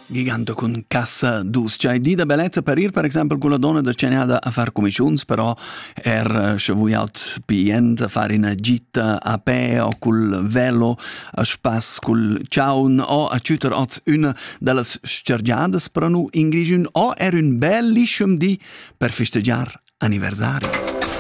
Gigante con cassa dus. Cioè, di da bellezza per ir, per esempio, con la donna da cenada a far commissions, però se vuoi out pient a fare una gita a pe o col velo, a spas col ciaun o a ciuter oz una delle scergiadas per nu in grigiun o un bellissimo di per festeggiare anniversario.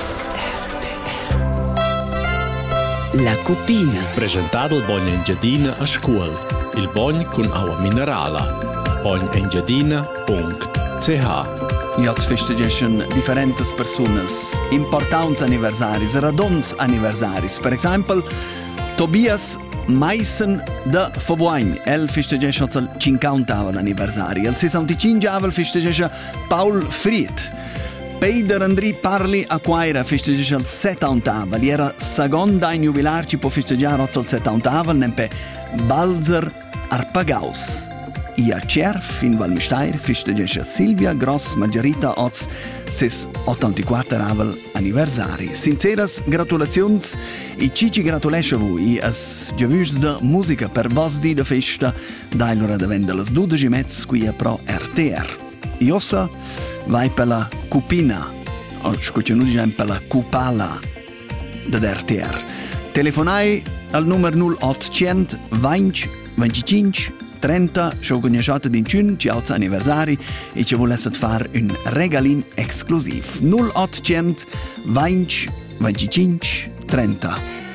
La Cupina. Presentato il Bogn Engiadina a scuola. Il Bogn con acqua minerale. bognengiadina.ch. Io festeggiano differenti persone, importanti anniversari, radons anniversari. Per esempio, Tobias Meissen da Fobuagn, el festeggia il 50 anniversario. Il 65 festeggia Paul Fried. Peider Andri Parli a Quaira festeggia il 70. Li era seconda in jubilarci per festeggiare il 70, nempe Balzer Arpagaus. I a Cerf in Valmesteir festeggia Silvia Gross Margherita Oz ses 84 anniversari. Sinceras gratulazions e cici gratulesce voi as giavuts da musica per vos di da festa dai l'ora de vende las 12:30 qui a pro RTR. I ossa vai per la Cupina o scucciano già per la Cupala da RTR. Telefonai al numero 0800 20 25 30, show conosciuto di un ciao anniversari e ci volesse fare un regalin esclusiv. 0800 20 25 30.